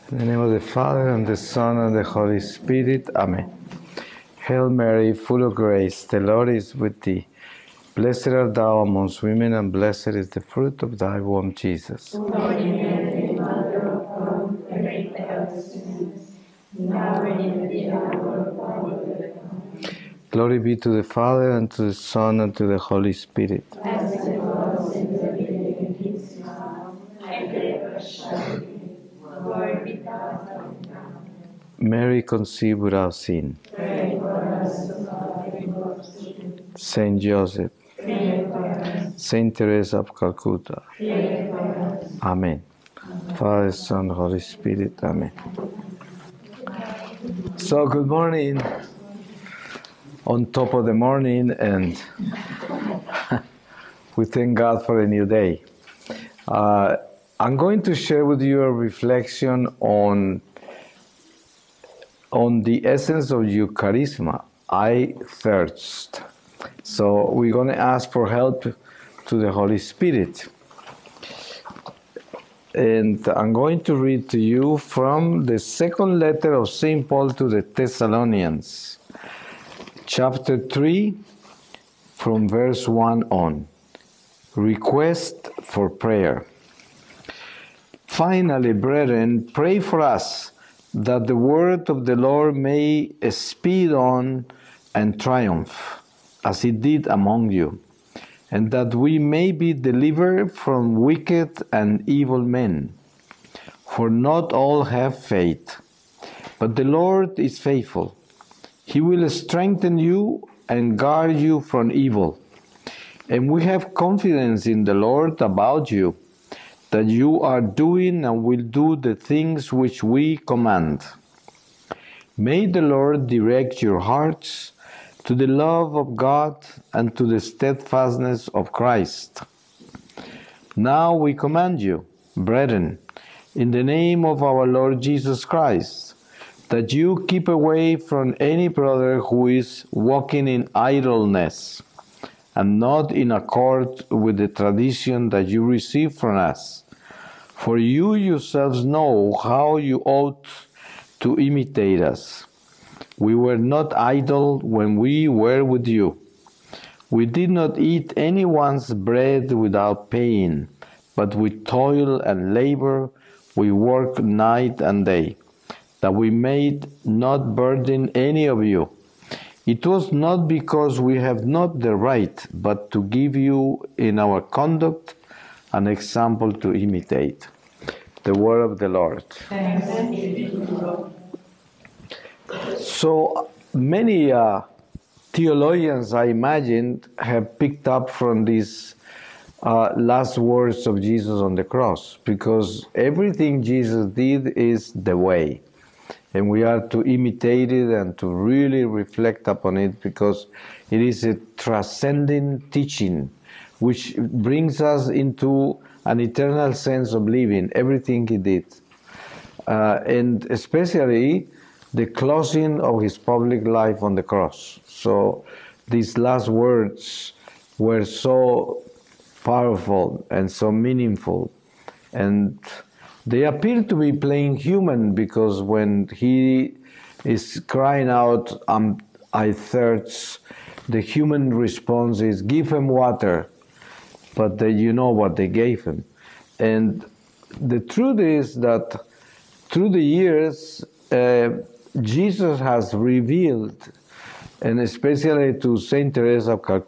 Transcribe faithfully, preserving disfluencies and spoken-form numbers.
In the name of the Father, and the Son, and the Holy Spirit. Amen. Hail Mary, full of grace, the Lord is with thee. Blessed art thou amongst women, and blessed is the fruit of thy womb, Jesus. Holy Mary, Mother of God, pray for us sinners, now and in the hour of our death. Glory be to the Father, and to the Son, and to the Holy Spirit. As it was in the beginning, is now, and ever shall be, world without end. Mary conceived without sin. Pray for us, O God, in God's sin. Saint Joseph, Pray for us. Saint Teresa of Calcutta. Pray for us. Amen. Father, Son, Holy Spirit. Amen. So, good morning. On top of the morning, and we thank God for a new day. Uh, I'm going to share with you a reflection on, on the essence of Eucharisma. I thirst. So we're going to ask for help to the Holy Spirit. And I'm going to read to you from the second letter of Saint Paul to the Thessalonians, chapter three, from verse one on. Request for prayer. Finally, brethren, pray for us, that the word of the Lord may speed on and triumph, as it did among you, and that we may be delivered from wicked and evil men. For not all have faith, but the Lord is faithful. He will strengthen you and guard you from evil. And we have confidence in the Lord about you, that you are doing and will do the things which we command. May the Lord direct your hearts to the love of God and to the steadfastness of Christ. Now we command you, brethren, in the name of our Lord Jesus Christ, that you keep away from any brother who is walking in idleness, and not in accord with the tradition that you received from us. For you yourselves know how you ought to imitate us. We were not idle when we were with you. We did not eat anyone's bread without paying, but with toil and labor we worked night and day, that we may not burden any of you. It was not because we have not the right, but to give you in our conduct an example to imitate. The word of the Lord. Thanks be to God. So many uh, theologians, I imagine, have picked up from these uh, last words of Jesus on the cross, because everything Jesus did is the way. And we are to imitate it and to really reflect upon it, because it is a transcending teaching which brings us into an eternal sense of living, everything he did. Uh, and especially the closing of his public life on the cross. So these last words were so powerful and so meaningful. And they appear to be plain human, because when he is crying out, um, I thirst, the human response is, give him water. But they, you know what they gave him. And the truth is that through the years, uh, Jesus has revealed, and especially to Saint Teresa of Calcutta,